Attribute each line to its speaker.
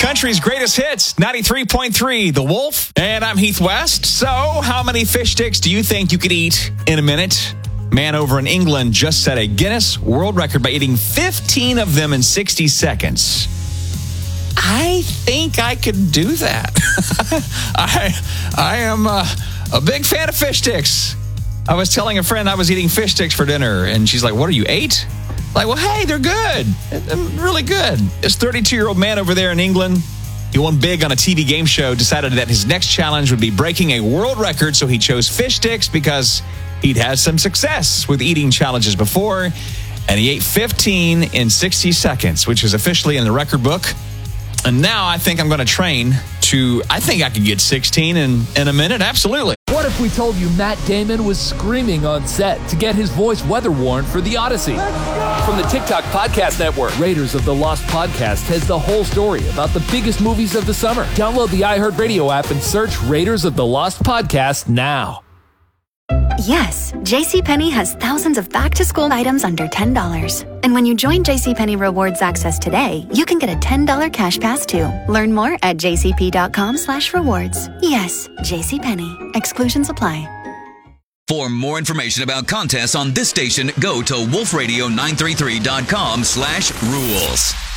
Speaker 1: country's greatest hits, 93.3 The Wolf. And I'm Heath West. So, how many fish sticks do you think you could eat in a minute? Man over in England just set a Guinness World Record by eating 15 of them in 60 seconds. I think I could do that. I am a big fan of fish sticks. I was telling a friend I was eating fish sticks for dinner, and she's like, what are you, 8? Like, well, hey, they're good. They're really good. This 32-year-old man over there in England, he won big on a TV game show, decided that his next challenge would be breaking a world record, so he chose fish sticks because he'd had some success with eating challenges before, and he ate 15 in 60 seconds, which is officially in the record book. And now I think I'm going to train I think I could get 16 in a minute. Absolutely.
Speaker 2: What if we told you Matt Damon was screaming on set to get his voice weather-worn for The Odyssey? From the TikTok Podcast Network, Raiders of the Lost Podcast has the whole story about the biggest movies of the summer. Download the iHeartRadio app and search Raiders of the Lost Podcast now.
Speaker 3: Yes, JCPenney has thousands of back-to-school items under $10. And when you join JCPenney Rewards Access today, you can get a $10 cash pass too. Learn more at jcp.com/rewards. Yes, JCPenney. Exclusions apply.
Speaker 4: For more information about contests on this station, go to wolfradio933.com/rules.